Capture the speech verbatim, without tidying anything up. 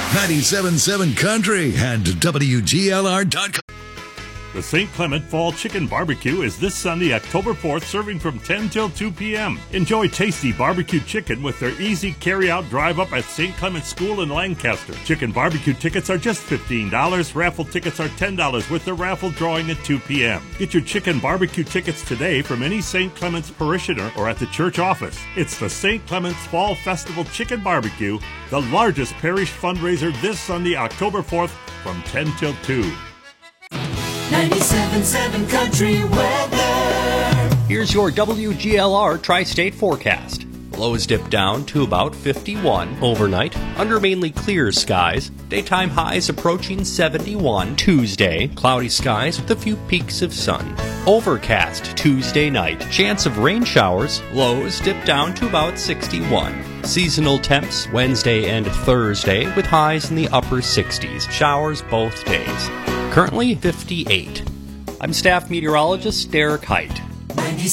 ninety-seven point seven Country and W G L R dot com. The Saint Clement Fall Chicken Barbecue is this Sunday, October fourth, serving from ten till two p.m. Enjoy tasty barbecue chicken with their easy carry-out drive-up at Saint Clement School in Lancaster. Chicken barbecue tickets are just fifteen dollars. Raffle tickets are ten dollars with the raffle drawing at two p.m. Get your chicken barbecue tickets today from any Saint Clement's parishioner or at the church office. It's the Saint Clement's Fall Festival Chicken Barbecue, the largest parish fundraiser this Sunday, October fourth, from ten till two. ninety-seven point seven Country Weather. Here's your W G L R Tri-State forecast. Lows dip down to about fifty-one overnight, under mainly clear skies. Daytime highs approaching seventy-one. Tuesday, cloudy skies with a few peaks of sun. Overcast Tuesday night. Chance of rain showers. Lows dip down to about sixty-one. Seasonal temps Wednesday and Thursday with highs in the upper sixties. Showers both days. Currently fifty-eight. I'm staff meteorologist Derek Height.